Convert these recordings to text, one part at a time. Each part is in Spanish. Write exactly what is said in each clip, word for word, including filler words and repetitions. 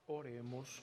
Oremos.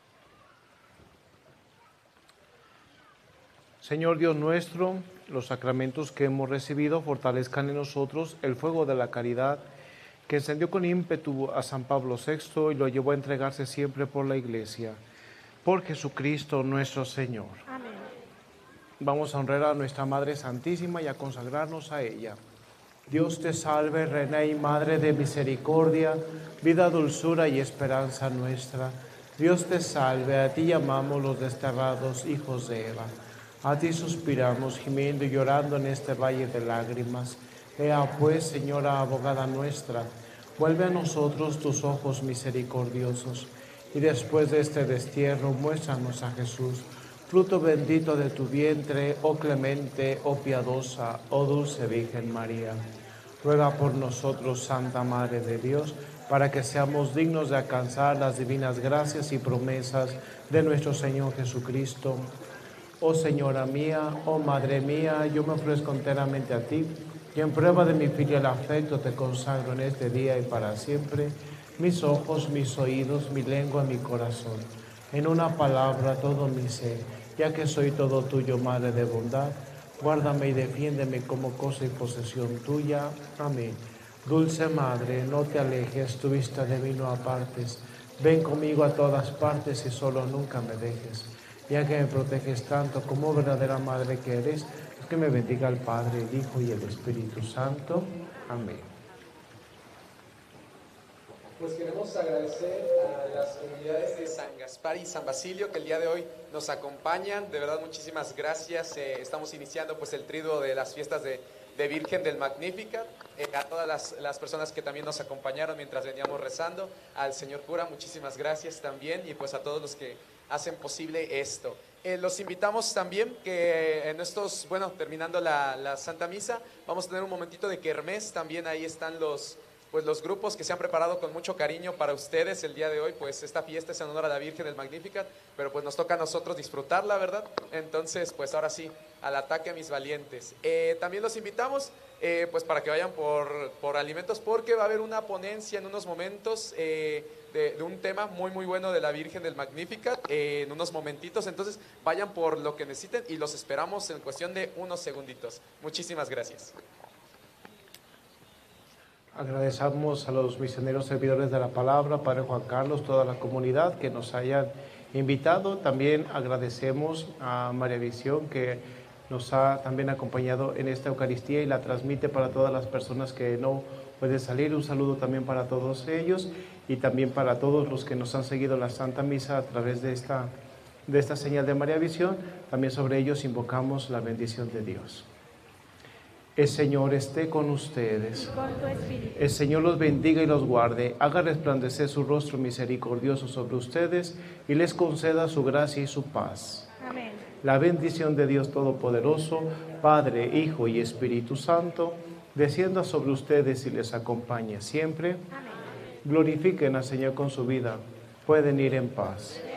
Señor Dios nuestro, los sacramentos que hemos recibido fortalezcan en nosotros el fuego de la caridad que encendió con ímpetu a San Pablo sexto y lo llevó a entregarse siempre por la Iglesia. Por Jesucristo nuestro Señor. Amén. Vamos a honrar a nuestra Madre Santísima y a consagrarnos a ella. Dios te salve, Reina y Madre de misericordia, vida, dulzura y esperanza nuestra. Dios te salve, a ti llamamos los desterrados hijos de Eva. A ti suspiramos, gimiendo y llorando en este valle de lágrimas. Ea pues, Señora abogada nuestra, vuelve a nosotros tus ojos misericordiosos, y después de este destierro, muéstranos a Jesús, fruto bendito de tu vientre, oh clemente, oh piadosa, oh dulce Virgen María. Ruega por nosotros, Santa Madre de Dios, para que seamos dignos de alcanzar las divinas gracias y promesas de nuestro Señor Jesucristo. Oh Señora mía, oh Madre mía, yo me ofrezco enteramente a ti, y en prueba de mi filial afecto te consagro en este día y para siempre mis ojos, mis oídos, mi lengua, mi corazón. En una palabra, todo mi ser, ya que soy todo tuyo, Madre de bondad, guárdame y defiéndeme como cosa y posesión tuya. Amén. Dulce Madre, no te alejes, tu vista de mí no apartes. Ven conmigo a todas partes y solo nunca me dejes. Ya que me proteges tanto como verdadera Madre que eres, que me bendiga el Padre, el Hijo y el Espíritu Santo. Amén. Pues queremos agradecer a las comunidades de San Gaspar y San Basilio que el día de hoy nos acompañan. De verdad, muchísimas gracias. Eh, estamos iniciando pues el triduo de las fiestas de, de Virgen del Magnificat. Eh, a todas las, las personas que también nos acompañaron mientras veníamos rezando. Al señor cura, muchísimas gracias también. Y pues a todos los que hacen posible esto. Eh, los invitamos también que en estos, bueno, terminando la, la Santa Misa, vamos a tener un momentito de kermés. También ahí están los... pues los grupos que se han preparado con mucho cariño para ustedes el día de hoy. Pues esta fiesta es en honor a la Virgen del Magnificat, pero pues nos toca a nosotros disfrutarla, ¿verdad? Entonces, pues ahora sí, al ataque a mis valientes. Eh, también los invitamos, eh, pues para que vayan por, por alimentos, porque va a haber una ponencia en unos momentos eh, de, de un tema muy, muy bueno de la Virgen del Magnificat, eh, en unos momentitos. Entonces, vayan por lo que necesiten y los esperamos en cuestión de unos segunditos. Muchísimas gracias. Agradecemos a los misioneros servidores de la palabra, Padre Juan Carlos, toda la comunidad que nos hayan invitado. También agradecemos a María Visión que nos ha también acompañado en esta Eucaristía y la transmite para todas las personas que no pueden salir. Un saludo también para todos ellos y también para todos los que nos han seguido la Santa Misa a través de esta, de esta señal de María Visión. También sobre ellos invocamos la bendición de Dios. El Señor esté con ustedes. Con tu espíritu. El Señor los bendiga y los guarde, haga resplandecer su rostro misericordioso sobre ustedes y les conceda su gracia y su paz. Amén. La bendición de Dios Todopoderoso, Padre, Hijo y Espíritu Santo, descienda sobre ustedes y les acompañe siempre. Amén. Glorifiquen al Señor con su vida. Pueden ir en paz.